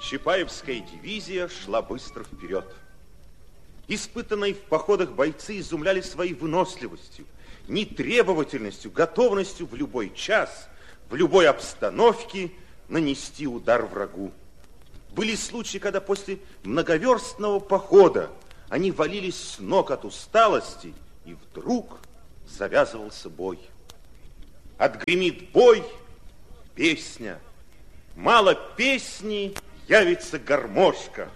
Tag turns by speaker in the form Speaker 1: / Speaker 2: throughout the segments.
Speaker 1: Чапаевская дивизия шла быстро вперед. Испытанные в походах бойцы изумляли своей выносливостью, нетребовательностью, готовностью в любой час, в любой обстановке нанести удар врагу. Были случаи, когда после многоверстного похода они валились с ног от усталости, и вдруг завязывался бой. Отгремит бой, песня. Мало песни, явится гармошка.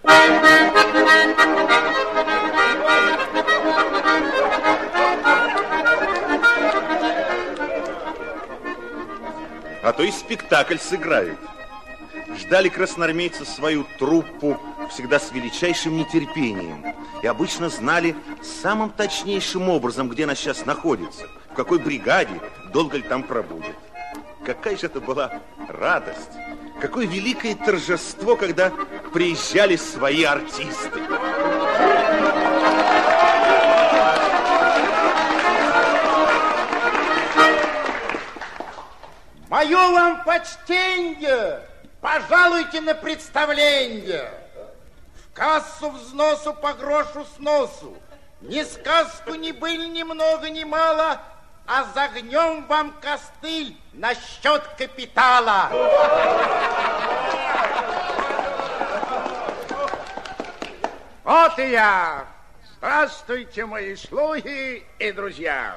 Speaker 1: А то и спектакль сыграют. Ждали красноармейцы свою труппу всегда с величайшим нетерпением. И обычно знали самым точнейшим образом, где она сейчас находится, в какой бригаде, долго ли там пробудет. Какая же это была радость, какое великое торжество, когда приезжали свои артисты.
Speaker 2: Мое вам почтенье! Пожалуйте на представление. В кассу взносу по грошу сносу. Ни сказку, ни быль, ни много, ни мало, а загнем вам костыль на счет капитала. Вот и я. Здравствуйте, мои слуги и друзья.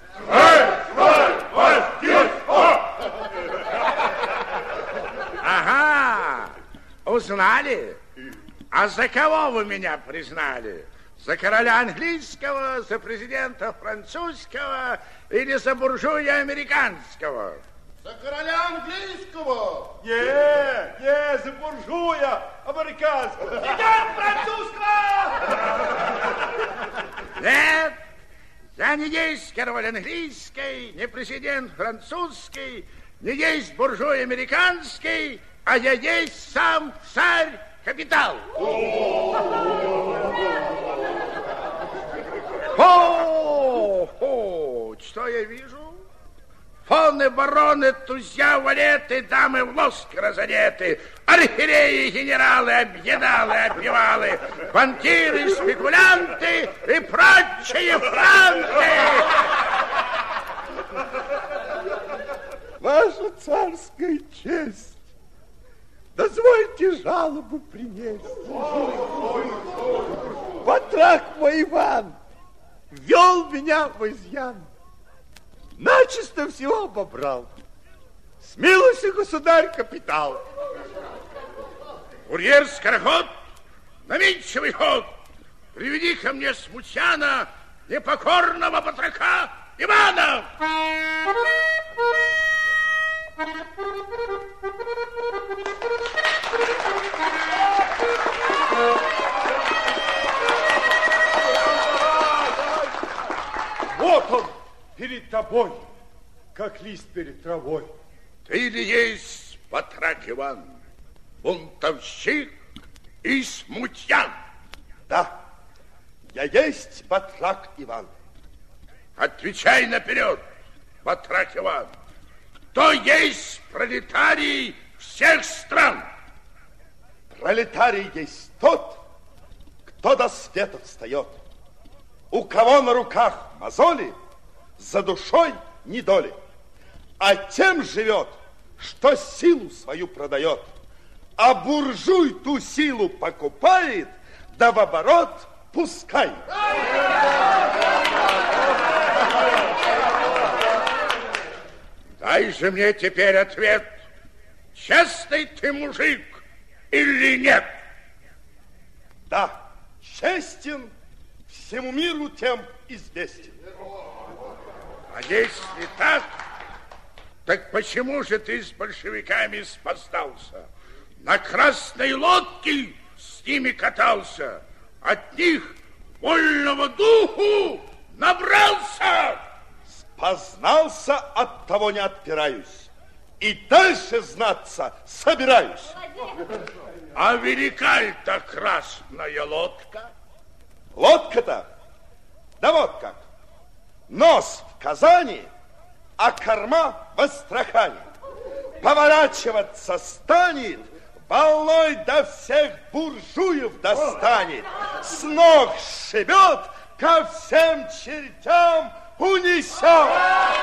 Speaker 2: Ага, узнали? А за кого вы меня признали? За короля английского, за президента французского или за буржуя американского? За короля английского.
Speaker 3: Не, за буржуя американского. Президент французского!
Speaker 2: Нет, я не есть король английский, не президент французский, не есть буржуй американский, а я есть сам царь капитал. О, что я вижу? Фоны, бароны, тузья, валеты, дамы в лоск разодеты, архиереи, генералы, объедалы, опивалы, банкиры, спекулянты и прочие франты.
Speaker 3: Ваша царская честь, дозвольте жалобу принести. Батрак мой Иван ввел меня в изъян, начисто всего обобрал. Смилуйся, государь, капитал.
Speaker 2: Курьер скороход, наменчивый ход, приведи ко мне смутьяна, непокорного батрака Ивана.
Speaker 3: Вот он перед тобой, как лист перед травой.
Speaker 2: Ты ли есть батрак Иван, бунтовщик и смутьян?
Speaker 3: Да, я есть батрак Иван.
Speaker 2: Отвечай наперед, батрак Иван. Кто есть пролетарий всех стран?
Speaker 3: Пролетарий есть тот, кто до света встает. У кого на руках мозоли, за душой недоли, а тем живет, что силу свою продает. А буржуй ту силу покупает, да в оборот пускает.
Speaker 2: Дай же мне теперь ответ, честный ты мужик или нет?
Speaker 3: Да, честен, всему миру тем известен.
Speaker 2: А если так почему же ты с большевиками спасался? На красной лодке с ними катался, от них вольного духу набрался.
Speaker 3: Познался, от того не отпираюсь. И дальше знаться собираюсь.
Speaker 2: А велика ли-то красная лодка?
Speaker 3: Лодка-то? Да вот как. Нос в Казани, а корма в Астрахани. Поворачиваться станет, волной до всех буржуев достанет, с ног сшибет, ко всем чертям унесет.